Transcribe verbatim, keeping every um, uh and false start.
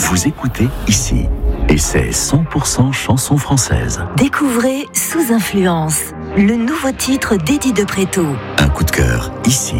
vous écoutez ici. Et c'est cent pour cent chanson française. Découvrez Sous Influence, le nouveau titre d'Eddie de Pretto. Un coup de cœur ici.